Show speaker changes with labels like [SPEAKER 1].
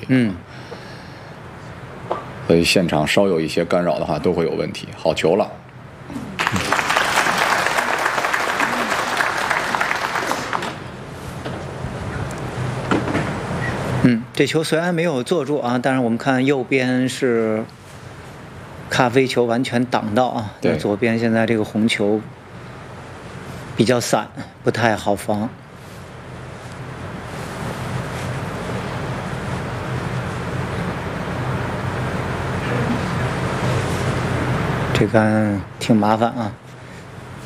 [SPEAKER 1] 嗯，
[SPEAKER 2] 所以现场稍有一些干扰的话，都会有问题。好球了。
[SPEAKER 1] 这球虽然没有做住啊，但是我们看右边是咖啡球完全挡到啊，
[SPEAKER 2] 对，
[SPEAKER 1] 左边现在这个红球比较散，不太好防。这杆挺麻烦啊。